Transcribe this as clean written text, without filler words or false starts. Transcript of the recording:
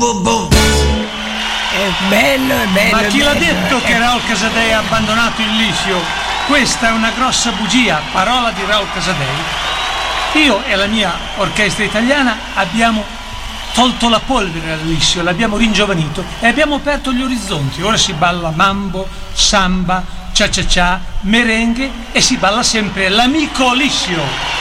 boom boom. È bello, è bello. Ma chi l'ha detto che Raul Casadei ha abbandonato il liscio? Questa è una grossa bugia, parola di Raul Casadei. Io e la mia orchestra italiana abbiamo tolto la polvere al liscio, l'abbiamo ringiovanito e abbiamo aperto gli orizzonti. Ora si balla mambo, samba, cha cha cha, merengue e si balla sempre l'amico liscio.